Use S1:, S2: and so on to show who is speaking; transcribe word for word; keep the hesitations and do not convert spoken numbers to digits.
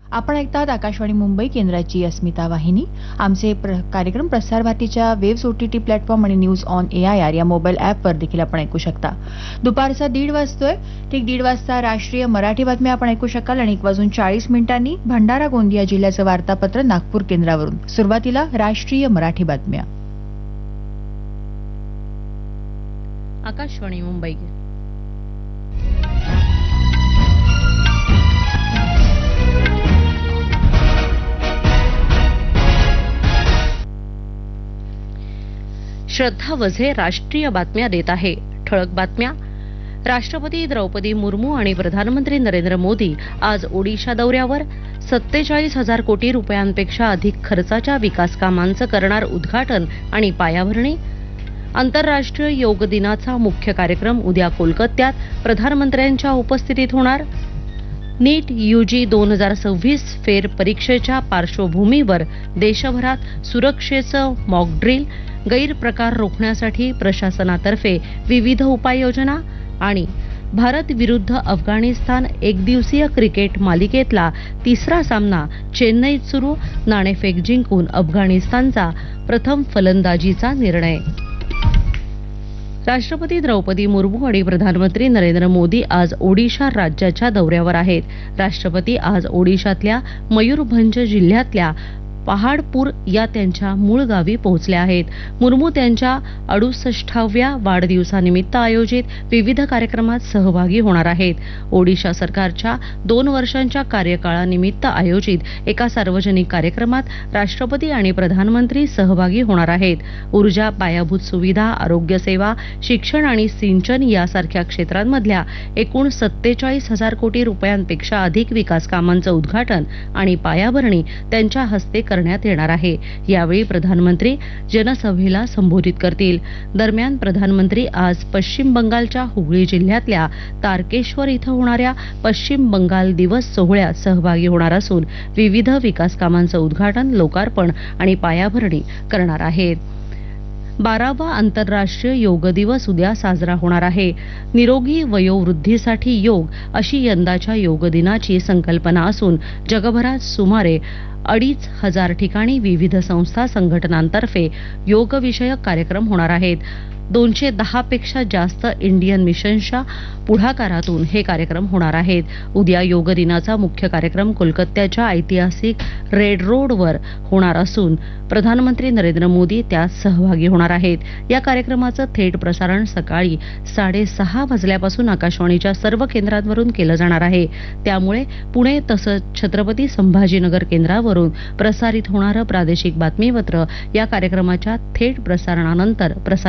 S1: आपण ऐकतात आकाशवाणी मुंबई केंद्राची अस्मिता वाहिनी. आमचे प्र कार्यक्रम प्रसार भारतीच्या वेव्स ओटीटी प्लॅटफॉर्म आणि news on A I R या मोबाईल ॲपवर देखील आपण ऐकू शकता. दुपारचा दीड वाजतोय. ठीक दीड वाजता राष्ट्रीय मराठी बातम्या आपण ऐकू शकाल आणि एक वाजून चाळीस मिनिटांनी भंडारा गोंदिया जिल्ह्याचं वार्तापत्र नागपूर केंद्रावरून. सुरुवातीला राष्ट्रीय मराठी बातम्या.
S2: आकाशवाणी मुंबई. श्रद्धा वझे राष्ट्रीय बातम्या देत आहे. ठळक बातम्या. राष्ट्रपती द्रौपदी मुर्मू आणि प्रधानमंत्री नरेंद्र मोदी आज ओडिशा दौऱ्यावर. सत्तेचाळीस हजार कोटी रुपयांपेक्षा अधिक खर्चाच्या विकास कामांचं करणार उद्घाटन आणि पायाभरणी. आंतरराष्ट्रीय योग दिनाचा मुख्य कार्यक्रम उद्या कोलकात्यात प्रधानमंत्र्यांच्या उपस्थितीत होणार. नीट यूजी दोन हजार सव्वीस फेर परीक्षेच्या पार्श्वभूमीवर देशभरात सुरक्षेचं मॉक ड्रिल. गैरप्रकार रोखण्यासाठी प्रशासनातर्फे विविध उपाययोजना. आणि भारत विरुद्ध अफगाणिस्तान एकदिवसीय क्रिकेट मालिकेतला तिसरा सामना चेन्नईत सुरू. नाणेफेक जिंकून अफगाणिस्तानचा प्रथम फलंदाजीचा निर्णय. राष्ट्रपती द्रौपदी मुर्मू आणि प्रधानमंत्री नरेंद्र मोदी आज ओडिशा राज्याच्या दौऱ्यावर आहेत. राष्ट्रपती आज ओडिशातल्या मयूरभंज जिल्ह्यातल्या पहाडपूर या त्यांच्या मूळ गावी पोहोचल्या आहेत. मुर्मू त्यांच्या अडुसष्टाव्या वाढदिवसानिमित्त आयोजित विविध कार्यक्रमात सहभागी होणार आहेत. ओडिशा सरकारच्या दोन वर्षांच्या कार्यकाळानिमित्त आयोजित एका सार्वजनिक कार्यक्रमात राष्ट्रपती आणि प्रधानमंत्री सहभागी होणार आहेत. ऊर्जा, पायाभूत सुविधा, आरोग्य सेवा, शिक्षण आणि सिंचन यासारख्या क्षेत्रांमधल्या एकूण सत्तेचाळीस हजार कोटी रुपयांपेक्षा अधिक विकास कामांचं उद्घाटन आणि पायाभरणी त्यांच्या हस्ते करण्यात येणार आहे. यावेळी प्रधानमंत्री जनसभेला संबोधित करतील. दरम्यान प्रधानमंत्री आज पश्चिम बंगालच्या हुगळी जिल्ह्यातल्या तारकेश्वर इथं होणाऱ्या पश्चिम बंगाल दिवस सोहळ्यात सहभागी होणार असून विविध विकास कामांचं उद्घाटन, लोकार्पण आणि पायाभरणी करणार आहेत. बारावा आंतरराष्ट्रीय योग दिवस उद्या साजरा होणार आहे. निरोगी वयोवृद्धीसाठी योग अशी यंदाच्या योग दिनाची संकल्पना असून जगभरात सुमारे अडीच हजार ठिकाणी विविध संस्था संघटनांतर्फे योगविषयक कार्यक्रम होणार आहेत. दोनशे दहा पेक्षा जास्त इंडियन मिशनच्या पुढाकारातून हे कार्यक्रम होणार आहेत. उद्या योग दिनाचा मुख्य कार्यक्रम कोलकात्याच्या ऐतिहासिक रेड रोडवर होणार असून प्रधानमंत्री नरेंद्र मोदी त्यात सहभागी होणार आहेत. या कार्यक्रमाचं थेट प्रसारण सकाळी साडेसहा वाजल्यापासून आकाशवाणीच्या सर्व केंद्रांवरून केलं जाणार आहे. त्यामुळे पुणे तसंच छत्रपती संभाजीनगर केंद्रावरून प्रसारित होणारं प्रादेशिक बातमीपत्र या कार्यक्रमाच्या थेट प्रसारणानंतर प्रसारित